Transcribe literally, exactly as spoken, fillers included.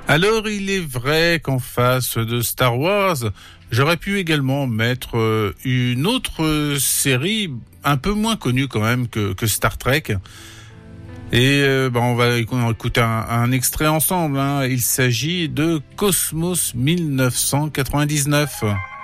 Alors, il est vrai qu'en face de Star Wars, j'aurais pu également mettre une autre série un peu moins connue quand même que, que Star Trek. Et euh, ben on va écouter un, un extrait ensemble. Hein. Il s'agit de Cosmos mille neuf cent quatre-vingt-dix-neuf.